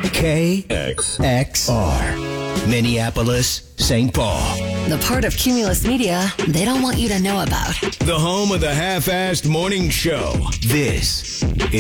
KXR, Minneapolis, St. Paul. The part of Cumulus Media they don't want you to know about. The home of the half-assed morning show. This is